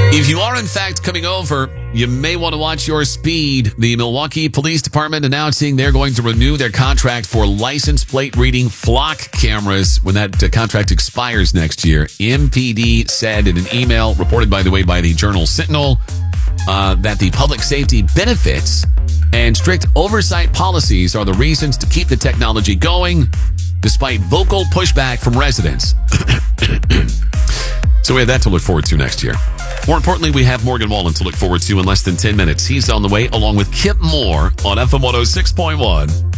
If you are, in fact, coming over, you may want to watch your speed. The Milwaukee Police Department announcing they're going to renew their contract for license plate reading flock cameras when that contract expires next year. MPD said in an email reported, by the way, by the Journal Sentinel, that the public safety benefits and strict oversight policies are the reasons to keep the technology going, despite vocal pushback from residents. So we have that to look forward to next year. More importantly, we have Morgan Wallen to look forward to in less than 10 minutes. He's on the way along with Kip Moore on FM 106.1.